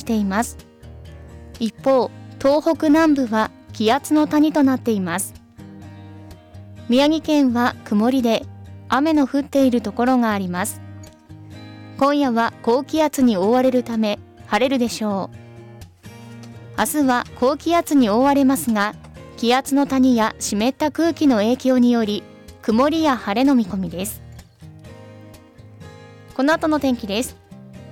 ています。一方、東北南部は気圧の谷となっています。宮城県は曇りで雨の降っているところがあります。今夜は高気圧に覆われるため晴れるでしょう。明日は高気圧に覆われますが、気圧の谷や湿った空気の影響により曇りや晴れの見込みです。この後の天気です。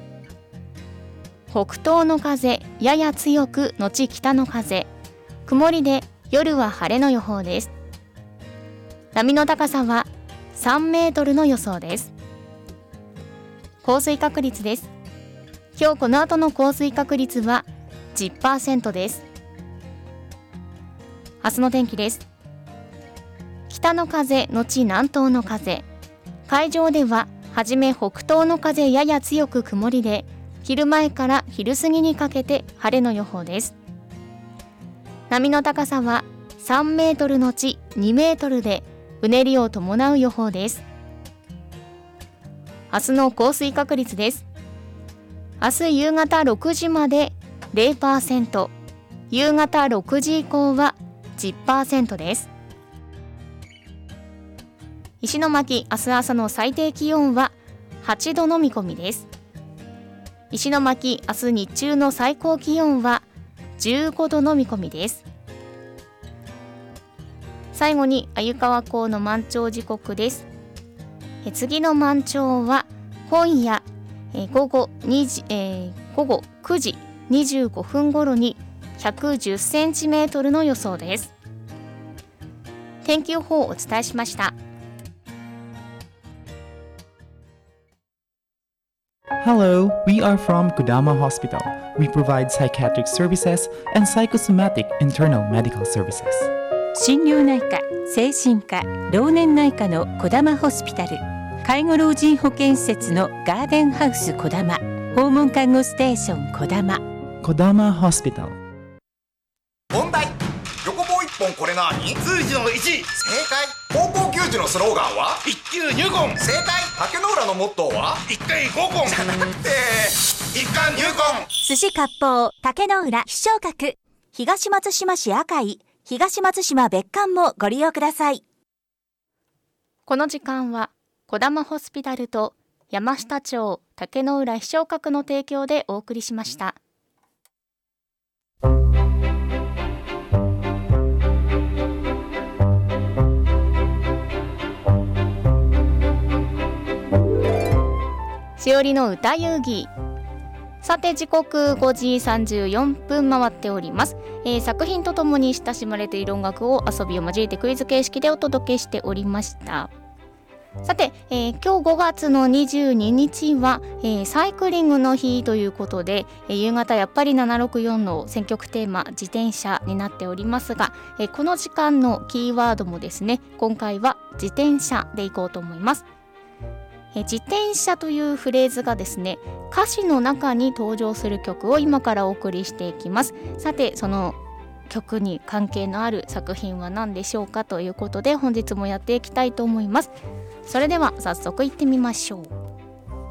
北東の風やや強く後北の風、曇りで夜は晴れの予報です。波の高さは3メートルの予想です。降水確率です。今日この後の降水確率は 10% です。明日の天気です。北の風後南東の風、海上でははじめ北東の風やや強く曇りで、昼前から昼過ぎにかけて晴れの予報です。波の高さは3メートル後2メートルで、うねりを伴う予報です。明日の降水確率です。明日夕方6時まで 0%、夕方6時以降は 10% です。石巻、明日朝の最低気温は8度の見込みです。石巻、明日日中の最高気温は15度の見込みです。最後に鮎川港の満潮時刻です。次の満潮は今夜午後9時25分頃に110センチメートルの予想です。天気予報をお伝えしました。 Hello, we are from Kodama Hospital. We provide psychiatric services and psychosomatic internal medical services. 心療内科、精神科、老年内科の小玉ホスピタル、介護老人保健施設のガーデンハウス小玉、訪問看護ステーション小玉。 Kodama Hospital。 問題、横棒一本これなに？ 数字の1。 正解。高校球児のスローガンは？ 一級入魂。 正解。竹の浦のモットーは？ 一回合魂。 じゃなくて一貫入魂。 寿司割烹竹の浦飛翔閣、東松島市赤井、東松島別館もご利用ください。 この時間は小玉ホスピタルと山下町竹の浦飛翔閣の提供でお送りしました。しおりの歌遊戯。さて時刻5時34分回っております。作品とともに親しまれている音楽を遊びを交えてクイズ形式でお届けしておりました。さて、今日5月の22日は、サイクリングの日ということで、夕方やっぱり764の選曲テーマ自転車になっておりますが、この時間のキーワードもですね、今回は自転車でいこうと思います。自転車というフレーズがですね、歌詞の中に登場する曲を今からお送りしていきます。さてその曲に関係のある作品は何でしょうかということで、本日もやっていきたいと思います。それでは早速行ってみましょう。